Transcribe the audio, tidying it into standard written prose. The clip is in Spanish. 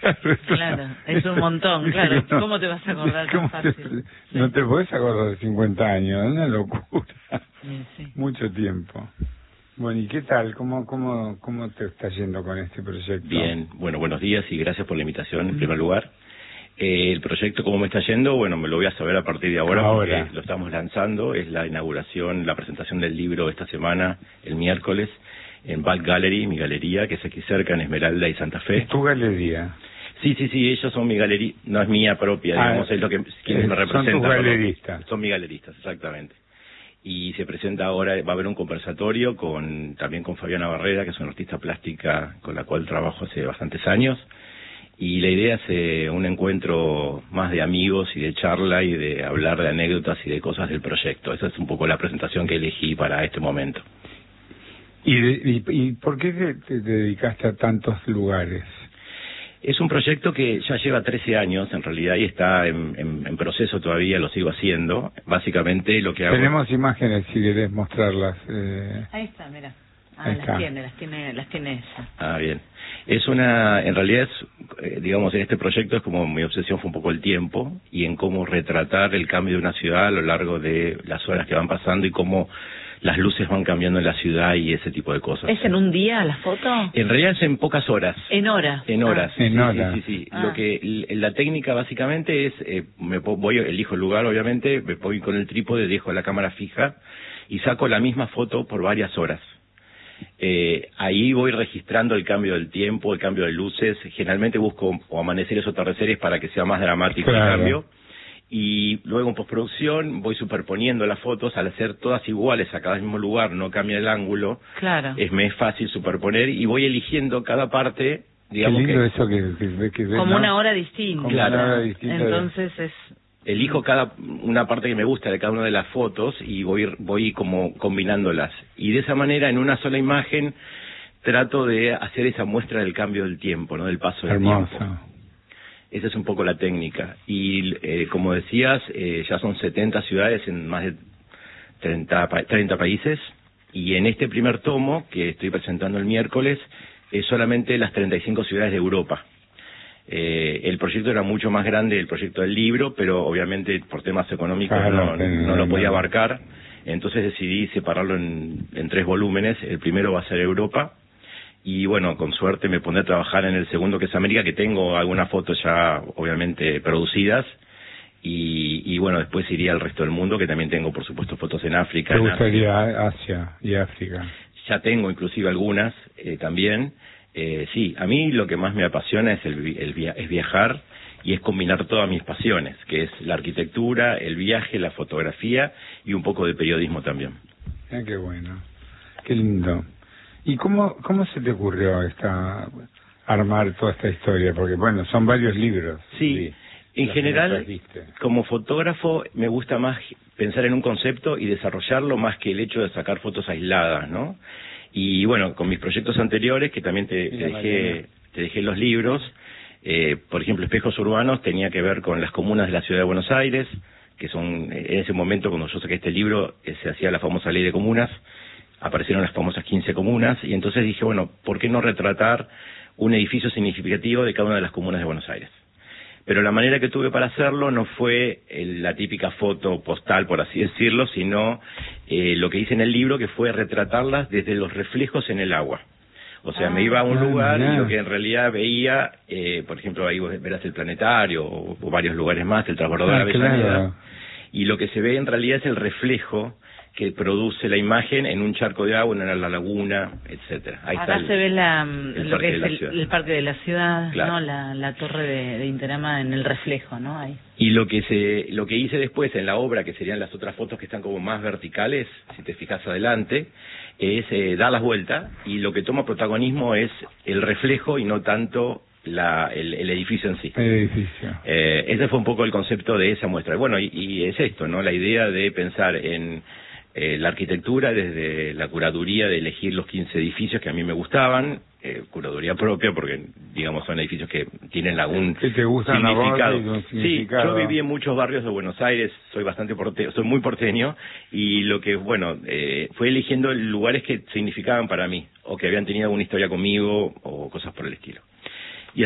Claro, es un montón, claro. ¿Cómo te vas a acordar tan fácil? No te podés acordar de 50 años, es una locura. Sí. Mucho tiempo. Bueno, ¿y qué tal? ¿Cómo te está yendo con este proyecto? Bien, bueno, buenos días y gracias por la invitación en primer lugar. El proyecto, ¿cómo me está yendo? Bueno, me lo voy a saber a partir de ahora porque lo estamos lanzando. Es la inauguración, la presentación del libro esta semana, el miércoles, en Balk Gallery, mi galería, que es aquí cerca, en Esmeralda y Santa Fe. ¿Es tu galería? Sí, ellos son mi galería, no es mía propia, digamos, es lo que quienes me representan. Son tus galeristas. Son mis galeristas, exactamente. Y se presenta ahora, va a haber un conversatorio también con Fabiana Barrera, que es una artista plástica con la cual trabajo hace bastantes años. Y la idea es un encuentro más de amigos y de charla y de hablar de anécdotas y de cosas del proyecto. Esa es un poco la presentación que elegí para este momento. ¿Y por qué te dedicaste a tantos lugares? Es un proyecto que ya lleva 13 años, en realidad, y está en proceso todavía, lo sigo haciendo. Básicamente lo que hago... Tenemos imágenes, si querés mostrarlas. Ahí está, mira. Las tiene ella. Ah, bien. En realidad digamos, en este proyecto es como mi obsesión fue un poco el tiempo y en cómo retratar el cambio de una ciudad a lo largo de las horas que van pasando y cómo las luces van cambiando en la ciudad y ese tipo de cosas. ¿Es en un día la foto? En realidad es en pocas horas. ¿En horas? En horas. Sí. Ah. Lo que la técnica básicamente es, elijo el lugar obviamente, me voy con el trípode, dejo la cámara fija y saco la misma foto por varias horas. Ahí voy registrando el cambio del tiempo, el cambio de luces. Generalmente busco o amaneceres o atardeceres para que sea más dramático el cambio. Y luego en postproducción voy superponiendo las fotos. Al hacer todas iguales a cada mismo lugar, no cambia el ángulo. Claro. Me es fácil superponer y voy eligiendo cada parte, digamos. Qué lindo eso que como una hora distinta. Claro. Una hora distinta. Entonces elijo una parte que me gusta de cada una de las fotos y voy como combinándolas. Y de esa manera, en una sola imagen, trato de hacer esa muestra del cambio del tiempo, ¿no? Del paso del tiempo. Esa es un poco la técnica. Y como decías, ya son 70 ciudades en más de 30 países. Y en este primer tomo, que estoy presentando el miércoles, es solamente las 35 ciudades de Europa. El proyecto era mucho más grande, el proyecto del libro, pero obviamente por temas económicos no lo podía abarcar. Entonces decidí separarlo en 3 volúmenes. El primero va a ser Europa. Y bueno, con suerte me pondré a trabajar en el segundo, que es América, que tengo algunas fotos ya obviamente producidas. Y bueno, después iría al resto del mundo, que también tengo por supuesto fotos en África. ¿Te gustaría Asia y África? Ya tengo inclusive algunas también. Sí, a mí lo que más me apasiona es viajar y es combinar todas mis pasiones, que es la arquitectura, el viaje, la fotografía y un poco de periodismo también. Qué bueno, qué lindo. ¿Y cómo se te ocurrió armar toda esta historia? Porque bueno, son varios libros. Sí, en general, como fotógrafo me gusta más pensar en un concepto y desarrollarlo más que el hecho de sacar fotos aisladas, ¿no? Y bueno, con mis proyectos anteriores, que también te dejé los libros, por ejemplo, Espejos Urbanos tenía que ver con las comunas de la ciudad de Buenos Aires, que son, en ese momento cuando yo saqué este libro, se hacía la famosa ley de comunas, aparecieron las famosas 15 comunas, y entonces dije, bueno, ¿por qué no retratar un edificio significativo de cada una de las comunas de Buenos Aires? Pero la manera que tuve para hacerlo no fue la típica foto postal, por así decirlo, sino lo que hice en el libro, que fue retratarlas desde los reflejos en el agua. O sea, me iba a un lugar y lo que en realidad veía, por ejemplo, ahí verás el planetario o varios lugares más, el transbordador de Avellaneda, y lo que se ve en realidad es el reflejo que produce la imagen en un charco de agua, en la laguna, etcétera. Ahí acá está se ve lo que es el parque de la ciudad, claro. ¿no? La torre de Interama en el reflejo, ¿no? Ahí. Y lo que hice después en la obra, que serían las otras fotos que están como más verticales, si te fijas adelante, es dar las vueltas, y lo que toma protagonismo es el reflejo y no tanto el edificio en sí. El edificio. Ese fue un poco el concepto de esa muestra. Bueno, y es esto, ¿no? La idea de pensar en la arquitectura desde la curaduría de elegir los 15 edificios que a mí me gustaban, curaduría propia, porque digamos son edificios que tienen algún significado. Sí, yo viví en muchos barrios de Buenos Aires, soy muy porteño, y lo que, bueno, fue eligiendo lugares que significaban para mí, o que habían tenido alguna historia conmigo, o cosas por el estilo.